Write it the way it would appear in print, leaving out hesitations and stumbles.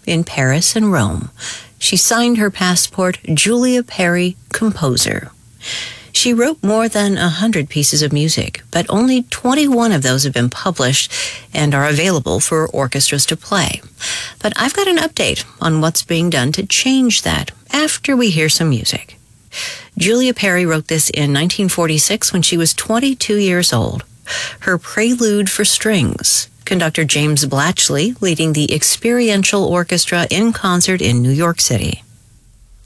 in Paris and Rome. She signed her passport Julia Perry, composer. She wrote more than 100 pieces of music, but only 21 of those have been published and are available for orchestras to play. But I've got an update on what's being done to change that after we hear some music. Julia Perry wrote this in 1946 when she was 22 years old. Her Prelude for Strings. Conductor James Blatchley leading the Experiential Orchestra in concert in New York City.